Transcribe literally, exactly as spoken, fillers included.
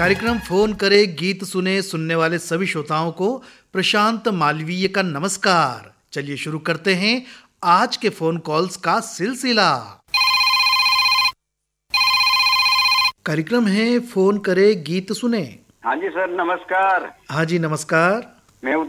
कार्यक्रम फोन करे गीत सुने सुनने वाले सभी श्रोताओं को प्रशांत मालवीय का नमस्कार। चलिए शुरू करते हैं आज के फोन कॉल्स का सिलसिला। कार्यक्रम है फोन करे गीत सुने। हाँ जी सर, नमस्कार। हाँ जी नमस्कार। मैं